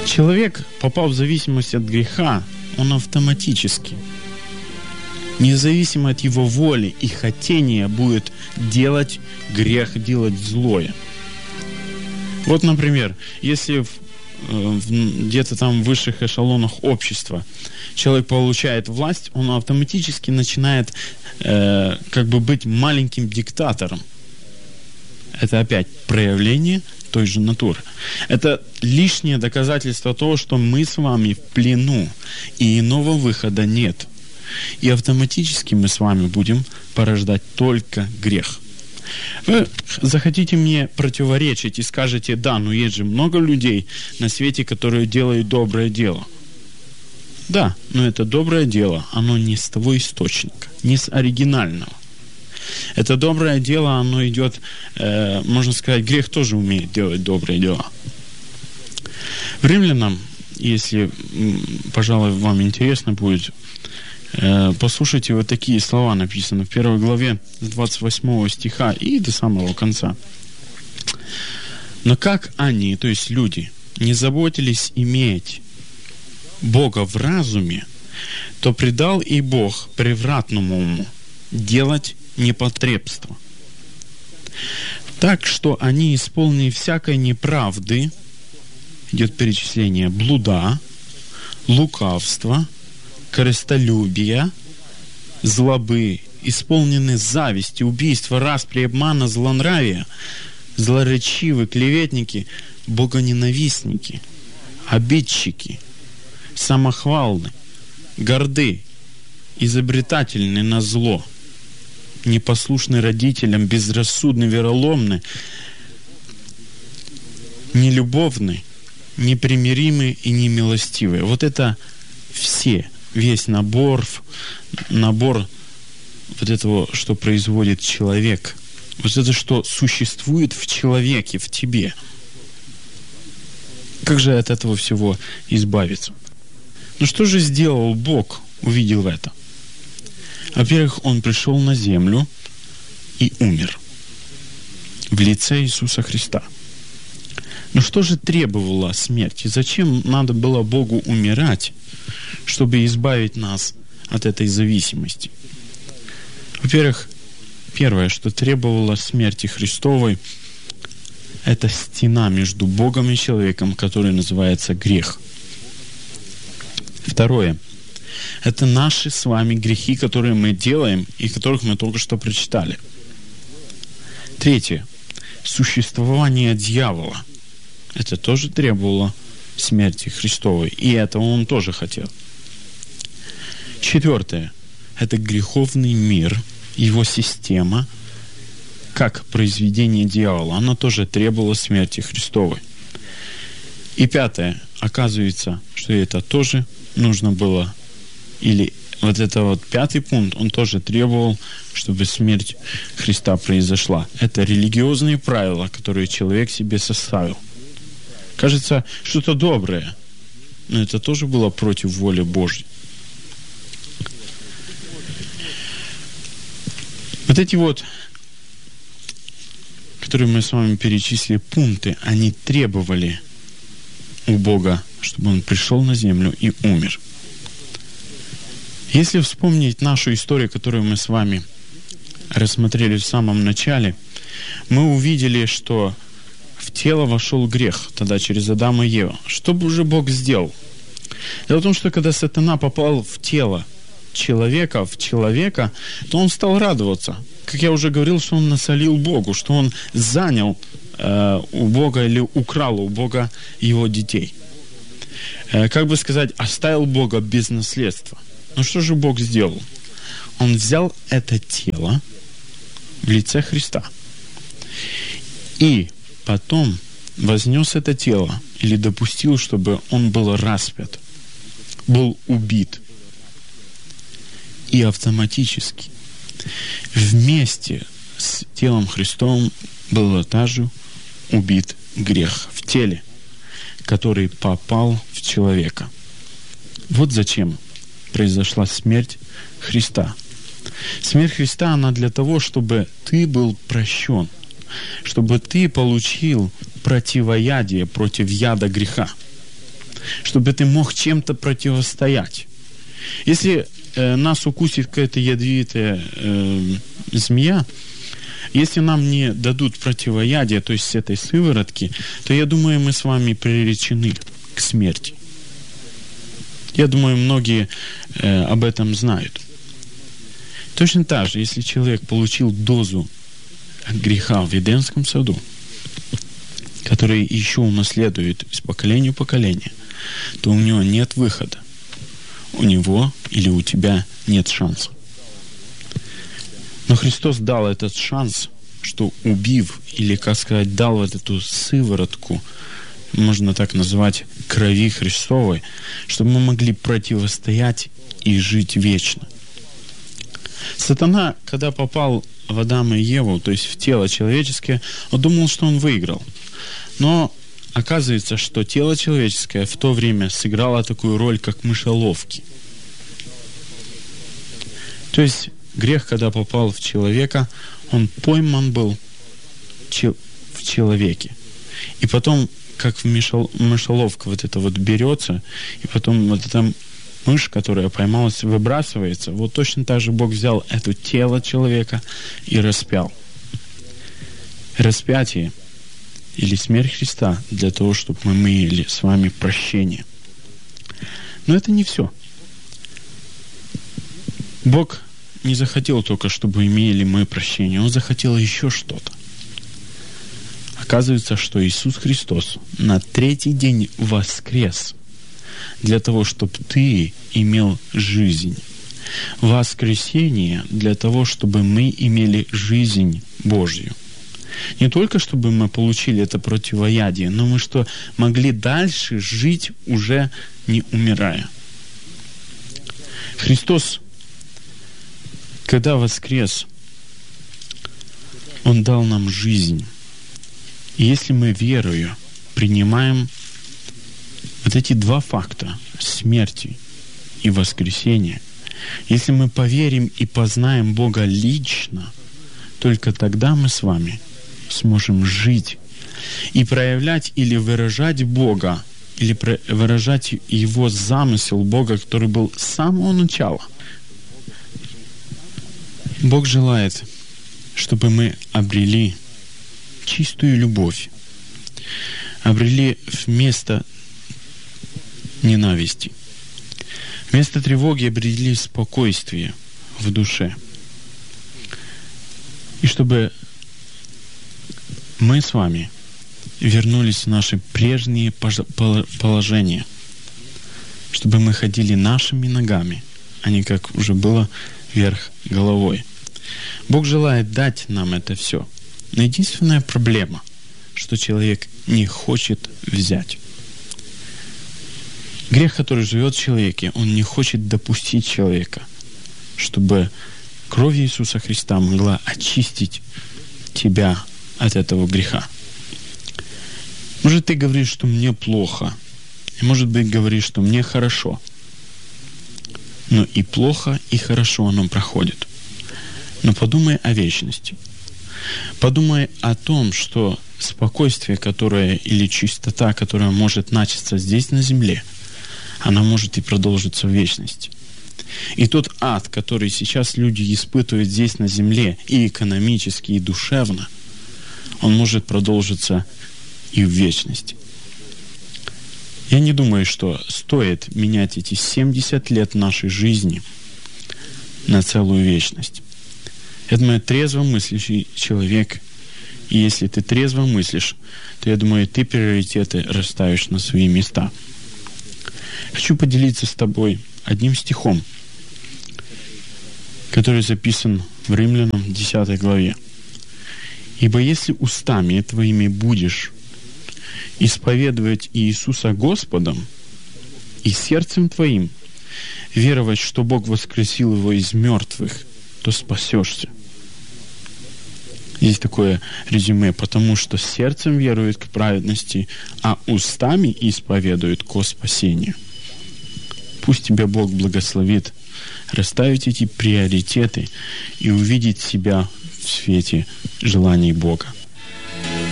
Человек, попав в зависимость от греха, он автоматически, независимо от его воли и хотения, будет делать грех, делать злое. Вот, например, если где-то там в высших эшелонах общества человек получает власть, он автоматически начинает быть маленьким диктатором. Это опять проявление той же натуры. Это лишнее доказательство того, что мы с вами в плену, и иного выхода нет. И автоматически мы с вами будем порождать только грех. Вы захотите мне противоречить и скажете: да, но есть же много людей на свете, которые делают доброе дело. Да, но это доброе дело, оно не с того источника, не с оригинального. Это доброе дело, оно идет, можно сказать, грех тоже умеет делать добрые дела. В Римлянам, если, пожалуй, вам интересно будет, послушайте, вот такие слова написаны в 1 главе с 28 стиха и до самого конца. «Но как они, то есть люди, не заботились иметь Бога в разуме, то предал и Бог превратному уму делать непотребство. Так что они, исполнили всякой неправды, идет перечисление, блуда, лукавства, корыстолюбия, злобы, исполнены зависти, убийства, распри, обмана, злонравия, злоречивы, клеветники, богоненавистники, обидчики, самохвалны, горды, изобретательны на зло, непослушны родителям, безрассудны, вероломны, нелюбовны, непримиримы и немилостивы». Вот это весь набор вот этого, что производит человек. Вот это, что существует в человеке, в тебе. Как же от этого всего избавиться? Ну что же сделал Бог, увидел это? Во-первых, Он пришел на землю и умер в лице Иисуса Христа. Но что же требовало смерти? Зачем надо было Богу умирать, чтобы избавить нас от этой зависимости? Во-первых, первое, что требовало смерти Христовой, это стена между Богом и человеком, которая называется грех. Второе, это наши с вами грехи, которые мы делаем и которых мы только что прочитали. Третье, существование дьявола. Это тоже требовало смерти Христовой, и этого Он тоже хотел. Четвертое, это греховный мир, его система, как произведение дьявола, она тоже требовала смерти Христовой. И пятое, оказывается, что это тоже нужно было, или вот это вот пятый пункт, он тоже требовал, чтобы смерть Христа произошла. Это религиозные правила, которые человек себе составил. Кажется, что-то доброе, но это тоже было против воли Божьей. Вот эти вот, которые мы с вами перечислили, пункты, они требовали у Бога, чтобы Он пришел на землю и умер. Если вспомнить нашу историю, которую мы с вами рассмотрели в самом начале, мы увидели, что в тело вошел грех, тогда через Адама и Еву. Что бы уже Бог сделал? Дело в том, что когда сатана попал в тело человека, то он стал радоваться. Как я уже говорил, что он насолил Богу, что он занял у Бога или украл у Бога его детей. Как бы сказать, оставил Бога без наследства. Но что же Бог сделал? Он взял это тело в лице Христа и потом вознес это тело или допустил, чтобы он был распят, был убит. И автоматически вместе с телом Христовым был также убит грех в теле, который попал в человека. Вот зачем произошла смерть Христа. Смерть Христа, она для того, чтобы ты был прощен, чтобы ты получил противоядие против яда греха. чтобы ты мог чем-то противостоять. Если нас укусит какая-то ядовитая змея, если нам не дадут противоядие, то есть с этой сыворотки, то, я думаю, мы с вами приречены к смерти. Я думаю, многие об этом знают. Точно так же, если человек получил дозу греха в Эдемском саду, который еще унаследует из поколения в поколение, то у него нет выхода. У него или у тебя нет шанса. Но Христос дал этот шанс, что убив, или, как сказать, дал вот эту сыворотку, можно так назвать, крови Христовой, чтобы мы могли противостоять и жить вечно. Сатана, когда попал в Адама и Еву, то есть в тело человеческое, он думал, что он выиграл. Но оказывается, что тело человеческое в то время сыграло такую роль, как мышеловки. То есть грех, когда попал в человека, он пойман был в человеке. И потом, как мышеловка вот это вот берется, и потом вот эта мышь, которая поймалась, выбрасывается. Вот точно так же Бог взял это тело человека и распял. Распятие или смерть Христа для того, чтобы мы имели с вами прощение. Но это не все. Бог не захотел только, чтобы имели мы прощение. Он захотел еще что-то. Оказывается, что Иисус Христос на третий день воскрес для того, чтобы ты имел жизнь. Воскресение для того, чтобы мы имели жизнь Божью. Не только, чтобы мы получили это противоядие, но мы что могли дальше жить, уже не умирая. Христос, когда воскрес, Он дал нам жизнь. И если мы верою принимаем вот эти два факта — смерти и воскресения, если мы поверим и познаем Бога лично, только тогда мы с вами сможем жить и проявлять или выражать Бога, или выражать Его замысел Бога, который был с самого начала. Бог желает, чтобы мы обрели чистую любовь, обрели вместо ненависти, вместо тревоги обрели спокойствие в душе. И чтобы мы с вами вернулись в наши прежние положения, чтобы мы ходили нашими ногами, а не как уже было вверх головой. Бог желает дать нам это все. Но единственная проблема, что человек не хочет взять. Грех, который живет в человеке, он не хочет допустить человека, чтобы кровь Иисуса Христа могла очистить тебя от этого греха. Может, ты говоришь, что мне плохо, и, может быть, говоришь, что мне хорошо. Но и плохо, и хорошо оно проходит. Но подумай о вечности. Подумай о том, что спокойствие, которое, или чистота, которая может начаться здесь на земле, она может и продолжиться в вечности. И тот ад, который сейчас люди испытывают здесь на земле, и экономически, и душевно, он может продолжиться и в вечности. Я не думаю, что стоит менять эти 70 лет нашей жизни на целую вечность. Я думаю, трезво мыслящий человек, и если ты трезво мыслишь, то, я думаю, ты приоритеты расставишь на свои места. Хочу поделиться с тобой одним стихом, который записан в Римлянам 10 главе. «Ибо если устами твоими будешь исповедовать Иисуса Господом и сердцем твоим веровать, что Бог воскресил Его из мертвых, то спасешься». Есть такое резюме: потому что сердцем верует к праведности, а устами исповедует ко спасению. Пусть тебя Бог благословит расставить эти приоритеты и увидеть себя в свете желаний Бога.